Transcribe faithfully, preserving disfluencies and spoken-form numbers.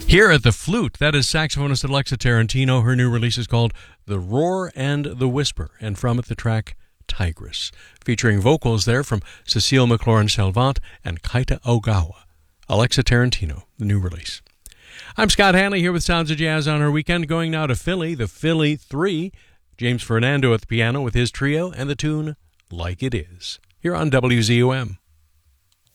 Here at the flute, that is saxophonist Alexa Tarantino. Her new release is called The Roar and the Whisper, and from it the track Tigress, featuring vocals there from Cecile McLaurin-Salvant and Kaita Ogawa. Alexa Tarantino, the new release. I'm Scott Hanley here with Sounds of Jazz on our weekend, going now to Philly, the Philly Three. James Fernando at the piano with his trio and the tune Like It Is, here on W Z O M.